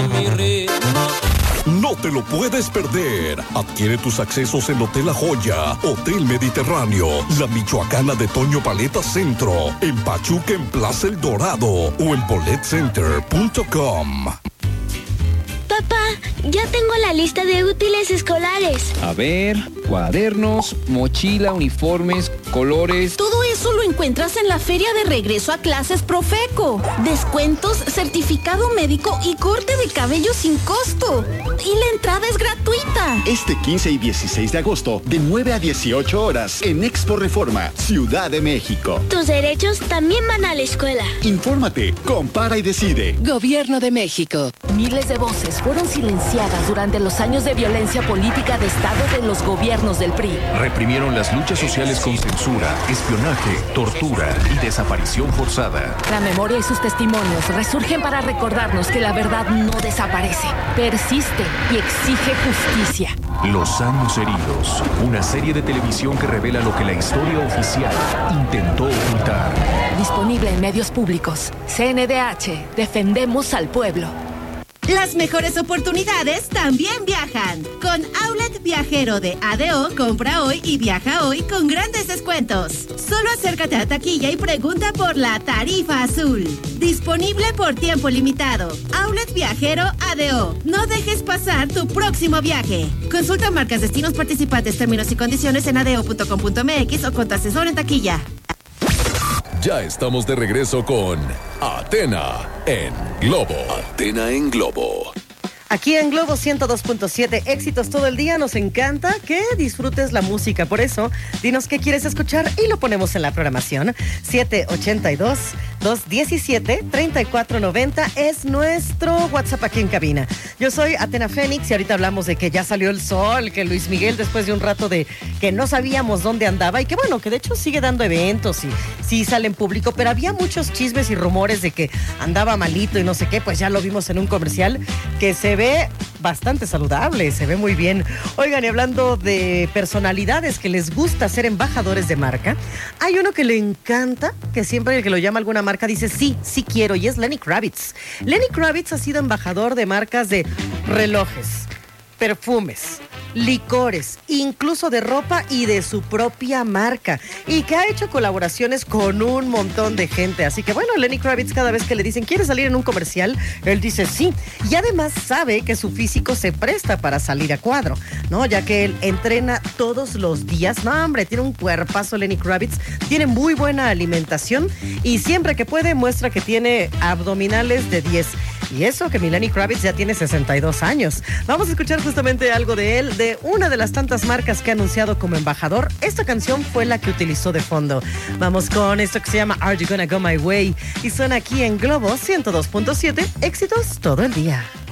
mi ritmo. No te lo puedes perder. Adquiere tus accesos en Hotel La Joya, Hotel Mediterráneo, La Michoacana de Toño Paleta Centro, en Pachuca en Plaza El Dorado o en boletcenter.com. Papá, ya tengo la lista de útiles escolares. A ver, cuadernos, mochila, uniformes, colores. Todo eso lo encuentras en la Feria de Regreso a Clases Profeco. Descuentos, certificado médico y corte de cabello sin costo. Y la entrada es gratuita. Este 15 y 16 de agosto, de 9 a 18 horas, en Expo Reforma, Ciudad de México. Tus derechos también van a la escuela. Infórmate, compara y decide. Gobierno de México. Miles de voces fueron silenciadas durante los años de violencia política de Estado de los gobiernos del PRI. Reprimieron las luchas sociales con censura, espionaje, tortura y desaparición forzada. La memoria y sus testimonios resurgen para recordarnos que la verdad no desaparece, persiste y exige justicia. Los años heridos, una serie de televisión que revela lo que la historia oficial intentó ocultar. Disponible en medios públicos. CNDH, defendemos al pueblo. Las mejores oportunidades también viajan. Con Outlet Viajero de ADO, compra hoy y viaja hoy con grandes descuentos. Solo acércate a taquilla y pregunta por la tarifa azul. Disponible por tiempo limitado. Outlet Viajero ADO. No dejes pasar tu próximo viaje. Consulta marcas, destinos participantes, términos y condiciones en adeo.com.mx o con tu asesor en taquilla. Ya estamos de regreso con Atena en Globo. Atena en Globo. Aquí en Globo 102.7, éxitos todo el día. Nos encanta que disfrutes la música. Por eso, dinos qué quieres escuchar y lo ponemos en la programación. 782-217-3490 es nuestro WhatsApp aquí en cabina. Yo soy Atena Fénix y ahorita hablamos de que ya salió el sol, que Luis Miguel, después de un rato de que no sabíamos dónde andaba y que bueno, que de hecho sigue dando eventos y sí sale en público, pero había muchos chismes y rumores de que andaba malito y no sé qué, pues ya lo vimos en un comercial que se ve bastante saludable, se ve muy bien. Oigan, y hablando de personalidades que les gusta ser embajadores de marca, hay uno que le encanta, que siempre que lo llama alguna marca dice sí quiero, y es Lenny Kravitz. Lenny Kravitz ha sido embajador de marcas de relojes, perfumes, licores, incluso de ropa y de su propia marca, y que ha hecho colaboraciones con un montón de gente. Así que bueno, Lenny Kravitz, cada vez que le dicen ¿quiere salir en un comercial?, él dice sí, y además sabe que su físico se presta para salir a cuadro, ¿no? Ya que él entrena todos los días. No, hombre, tiene un cuerpazo Lenny Kravitz, tiene muy buena alimentación y siempre que puede muestra que tiene abdominales de 10. Y eso que mi Lenny Kravitz ya tiene 62 años. Vamos a escuchar justamente algo de él, de una de las tantas marcas que ha anunciado como embajador. Esta canción fue la que utilizó de fondo. Vamos con esto que se llama Are You Gonna Go My Way? Y suena aquí en Globo 102.7, éxitos todo el día.